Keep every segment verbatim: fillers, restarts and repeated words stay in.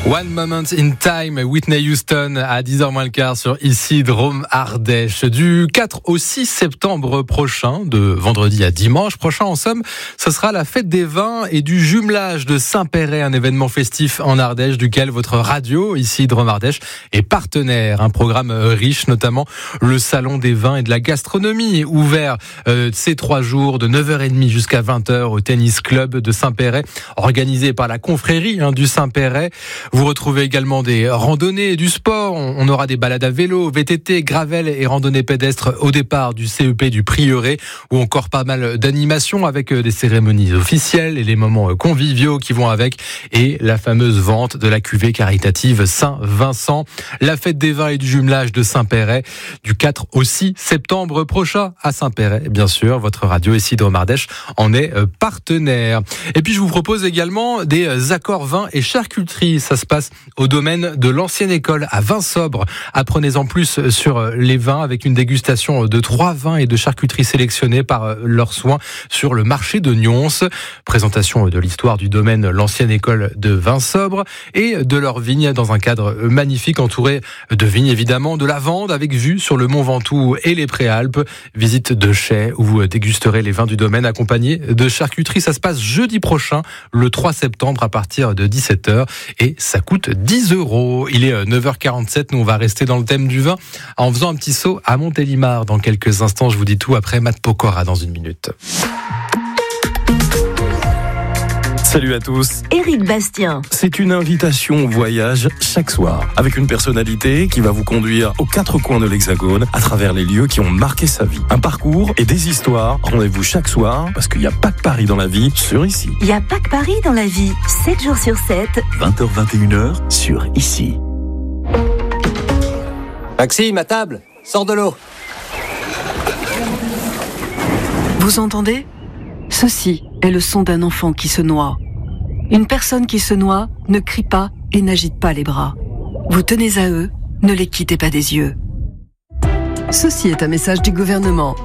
One Moment in Time, Whitney Houston à dix heures moins le quart sur Ici Drôme Ardèche. Du quatre au six septembre prochain, de vendredi à dimanche prochain en somme, ce sera la fête des vins et du jumelage de Saint-Péray, un événement festif en Ardèche duquel votre radio, Ici Drôme Ardèche, est partenaire. Un programme riche, notamment le salon des vins et de la gastronomie, ouvert euh, ces trois jours de neuf heures trente jusqu'à vingt heures au tennis club de Saint-Péray, organisé par la confrérie hein, du Saint-Péray. Vous retrouvez également des randonnées, du sport. On aura des balades à vélo, V T T, gravel et randonnées pédestres au départ du C E P du Prieuré, ou encore pas mal d'animations avec des cérémonies officielles et les moments conviviaux qui vont avec, et la fameuse vente de la cuvée caritative Saint-Vincent. La fête des vins et du jumelage de Saint-Péray du quatre au six septembre prochain à Saint-Péray. Bien sûr, votre radio Ici Drôme Ardèche en est partenaire. Et puis je vous propose également des accords vins et charcuterie. Ça se passe au domaine de l'ancienne école à Vin-Sobre. Apprenez-en plus sur les vins avec une dégustation de trois vins et de charcuterie sélectionnés par leurs soins sur le marché de Nyons. Présentation de l'histoire du domaine l'ancienne école de Vin-Sobre et de leurs vignes dans un cadre magnifique entouré de vignes évidemment, de lavande avec vue sur le Mont Ventoux et les Préalpes. Visite de chais où vous dégusterez les vins du domaine accompagnés de charcuterie. Ça se passe jeudi prochain, le trois septembre à partir de dix-sept heures et ça coûte dix euros. Il est neuf heures quarante-sept, nous on va rester dans le thème du vin en faisant un petit saut à Montélimar dans quelques instants. Je vous dis tout après Matt Pokora dans une minute. Salut à tous. Éric Bastien. C'est une invitation au voyage chaque soir, avec une personnalité qui va vous conduire aux quatre coins de l'Hexagone, à travers les lieux qui ont marqué sa vie. Un parcours et des histoires. Rendez-vous chaque soir, parce qu'il n'y a pas que Paris dans la vie, sur Ici. Il n'y a pas que Paris dans la vie, sept jours sur sept. vingt heures vingt et une heures sur Ici. Maxime, à table, sors de l'eau. Vous entendez ? Ceci est le son d'un enfant qui se noie. Une personne qui se noie ne crie pas et n'agite pas les bras. Vous tenez à eux, ne les quittez pas des yeux. Ceci est un message du gouvernement.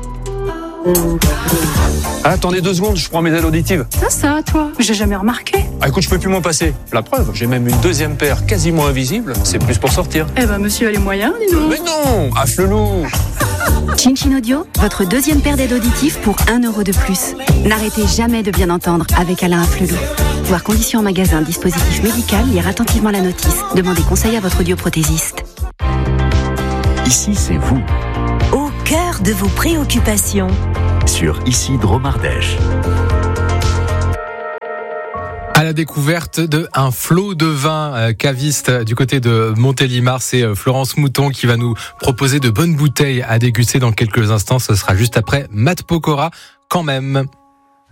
Ah, attendez deux secondes, je prends mes aides auditives. Ça, ça, toi, j'ai jamais remarqué. Ah, écoute, je peux plus m'en passer. La preuve, j'ai même une deuxième paire quasiment invisible. C'est plus pour sortir. Eh ben, monsieur a les moyens, dis donc. Mais non, affle-loup. Chin Chin Audio, votre deuxième paire d'aides auditives pour un euro de plus. N'arrêtez jamais de bien entendre avec Alain Afflelou. Voir conditions en magasin, dispositif médical, lire attentivement la notice. Demandez conseil à votre audioprothésiste. Ici, c'est vous. Au cœur de vos préoccupations. Sur Ici Drôme Ardèche. À la découverte de un flot de vin euh, caviste du côté de Montélimar, c'est euh, Florence Mouton qui va nous proposer de bonnes bouteilles à déguster dans quelques instants. Ce sera juste après Matt Pokora quand même.